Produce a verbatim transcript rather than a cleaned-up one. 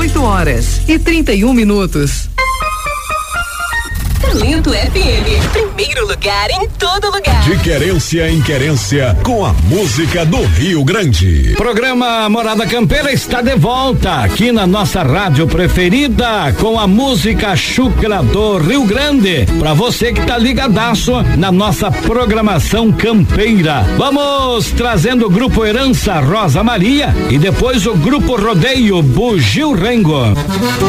dezoito horas e trinta e um minutos. Talento F M, primeiro lugar em todo lugar. De querência em querência, com a música do Rio Grande. Programa Morada Campeira está de volta aqui na nossa rádio preferida, com a música Chucra do Rio Grande, pra você que tá ligadaço na nossa programação campeira. Vamos trazendo o grupo Herança Rosa Maria e depois o grupo Rodeio Bugio Rengo.